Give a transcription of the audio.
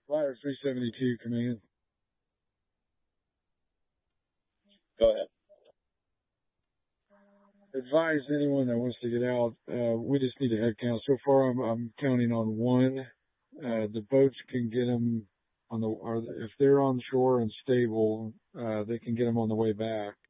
Flyer 372, command. Go ahead. Advise anyone that wants to get out. We just need a head count. So far, I'm counting on one. The boats can get them if they're on shore and stable, they can get them on the way back.